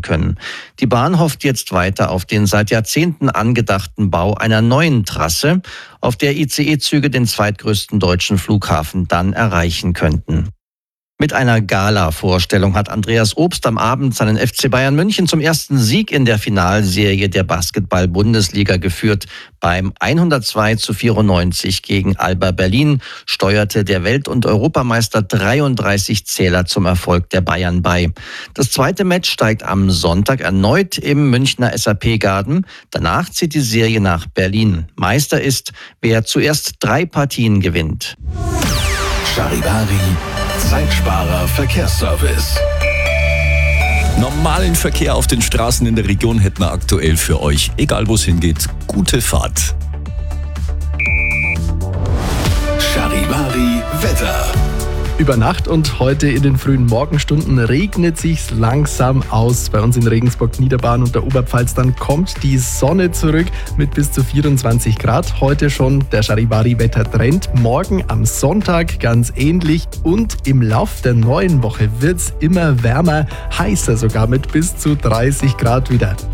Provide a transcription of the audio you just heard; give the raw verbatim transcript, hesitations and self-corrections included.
können. Die Bahn hofft jetzt weiter auf den seit Jahrzehnten angedachten Bau einer neuen Trasse, auf der I C E-Züge den zweitgrößten deutschen Flughafen dann erreichen könnten. Mit einer Gala-Vorstellung hat Andreas Obst am Abend seinen F C Bayern München zum ersten Sieg in der Finalserie der Basketball-Bundesliga geführt. Beim hundertzwei zu vierundneunzig gegen Alba Berlin steuerte der Welt- und Europameister dreiunddreißig Zähler zum Erfolg der Bayern bei. Das zweite Match steigt am Sonntag erneut im Münchner S A P-Garden. Danach zieht die Serie nach Berlin. Meister ist, wer zuerst drei Partien gewinnt. Charivari Zeitsparer Verkehrsservice. Normalen Verkehr auf den Straßen in der Region hätten wir aktuell für euch. Egal wo es hingeht, gute Fahrt. Charivari Wetter. Über Nacht und heute in den frühen Morgenstunden regnet sich's langsam aus. Bei uns in Regensburg, Niederbayern und der Oberpfalz dann kommt die Sonne zurück mit bis zu vierundzwanzig Grad. Heute schon der Charivari-Wettertrend. Morgen am Sonntag ganz ähnlich. Und im Lauf der neuen Woche wird's immer wärmer, heißer sogar mit bis zu dreißig Grad wieder.